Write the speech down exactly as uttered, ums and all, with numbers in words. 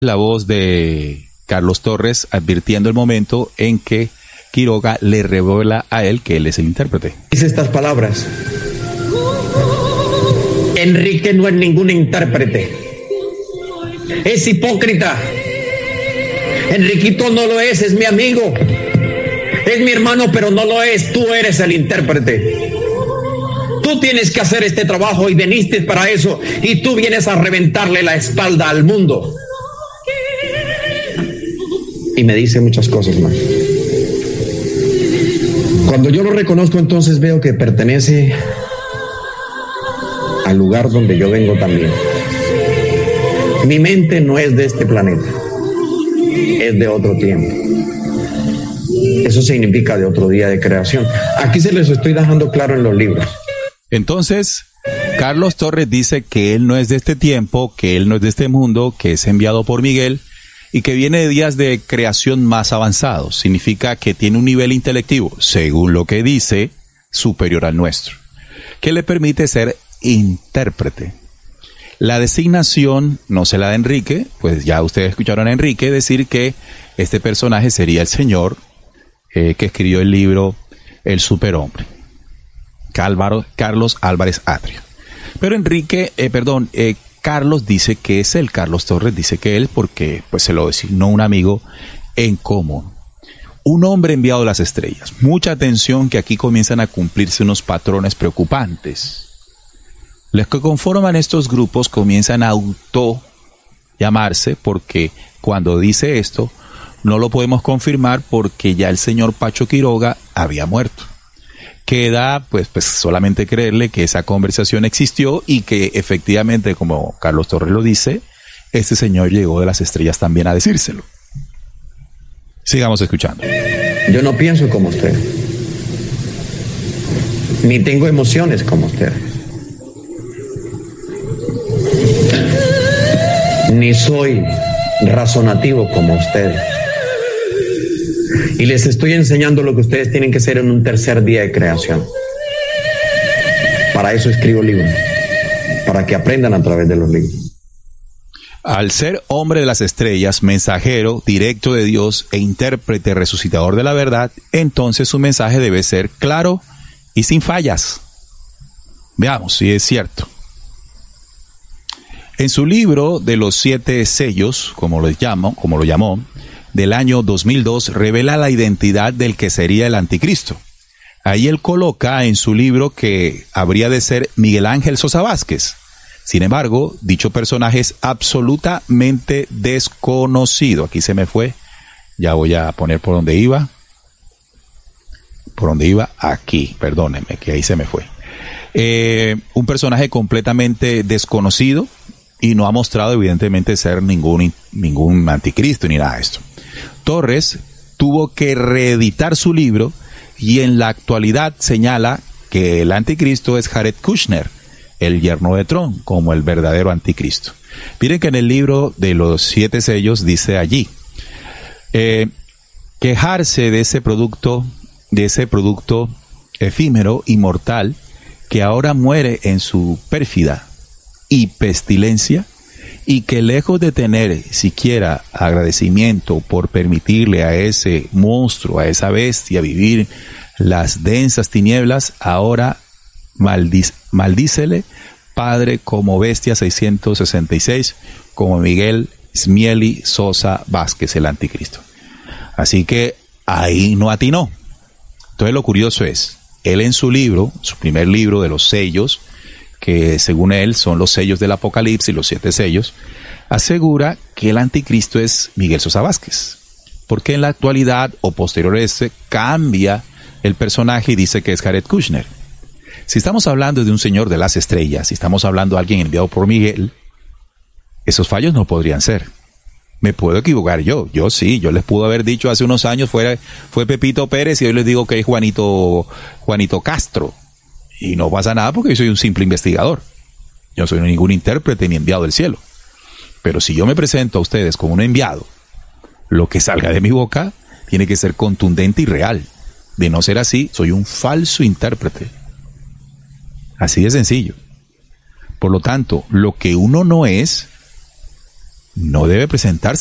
La voz de Carlos Torres advirtiendo el momento en que Quiroga le revela a él que él es el intérprete. Dice estas palabras: Enrique no es ningún intérprete, es hipócrita. Enriquito no lo es, es mi amigo, es mi hermano, pero no lo es. Tú eres el intérprete. Tú tienes que hacer este trabajo y viniste para eso, y tú vienes a reventarle la espalda al mundo. Y me dice muchas cosas más. Cuando yo lo reconozco, entonces veo que pertenece al lugar donde yo vengo también. Mi mente no es de este planeta, es de otro tiempo. Eso significa de otro día de creación. Aquí se les estoy dejando claro en los libros. Entonces, Carlos Torres dice que él no es de este tiempo, que él no es de este mundo, que es enviado por Miguel y que viene de días de creación más avanzados. Significa que tiene un nivel intelectivo, según lo que dice, superior al nuestro, que le permite ser intérprete. La designación no se la da Enrique, pues ya ustedes escucharon a Enrique decir que este personaje sería el señor eh, que escribió el libro El Superhombre, Cálvaro, Carlos Álvarez Atria. Pero Enrique, eh, perdón, eh, Carlos dice que es él, Carlos Torres dice que él, porque pues se lo designó un amigo en común. Un hombre enviado a las estrellas. Mucha atención, que aquí comienzan a cumplirse unos patrones preocupantes. Los que conforman estos grupos comienzan a auto llamarse, porque cuando dice esto no lo podemos confirmar porque ya el señor Pacho Quiroga había muerto. Queda pues, pues solamente creerle que esa conversación existió y que efectivamente, como Carlos Torres lo dice, este señor llegó de las estrellas también a decírselo. Sigamos escuchando. Yo no pienso como usted, ni tengo emociones como usted, ni soy razonativo como usted. Y les estoy enseñando lo que ustedes tienen que hacer en un tercer día de creación. Para eso escribo libros, para que aprendan a través de los libros. Al ser hombre de las estrellas, mensajero directo de Dios e intérprete resucitador de la verdad, entonces su mensaje debe ser claro y sin fallas. Veamos si es cierto. En su libro de los siete sellos, como lo llamo, como lo llamó, del año dos mil dos, revela la identidad del que sería el anticristo. Ahí él coloca en su libro que habría de ser Miguel Ángel Sosa Vázquez. Sin embargo, dicho personaje es absolutamente desconocido. Aquí se me fue. Ya voy a poner por donde iba. Por donde iba, aquí. Perdónenme, que ahí se me fue. Eh, un personaje completamente desconocido y no ha mostrado evidentemente ser ningún, ningún anticristo ni nada de esto. Torres tuvo que reeditar su libro y en la actualidad señala que el anticristo es Jared Kushner, el yerno de Tron, como el verdadero anticristo. Miren que en el libro de los siete sellos dice allí, eh, quejarse de ese producto, de ese producto efímero y mortal que ahora muere en su pérfida y pestilencia, y que lejos de tener siquiera agradecimiento por permitirle a ese monstruo, a esa bestia vivir las densas tinieblas, ahora maldic- maldícele, Padre, como bestia seiscientos sesenta y seis, como Miguel Smieli Sosa Vázquez, el anticristo. Así que ahí no atinó. Entonces lo curioso es, él en su libro, su primer libro de los sellos, que según él son los sellos del Apocalipsis, los siete sellos, asegura que el anticristo es Miguel Sosa Vázquez. Porque en la actualidad, o posterior a este, cambia el personaje y dice que es Jared Kushner. Si estamos hablando de un señor de las estrellas, si estamos hablando de alguien enviado por Miguel, esos fallos no podrían ser. Me puedo equivocar yo, yo sí, yo les pude haber dicho hace unos años fue, fue Pepito Pérez y hoy les digo que es Juanito, Juanito Castro. Y no pasa nada porque yo soy un simple investigador. Yo no soy ningún intérprete ni enviado del cielo. Pero si yo me presento a ustedes como un enviado, lo que salga de mi boca tiene que ser contundente y real. De no ser así, soy un falso intérprete. Así de sencillo. Por lo tanto, lo que uno no es, no debe presentarse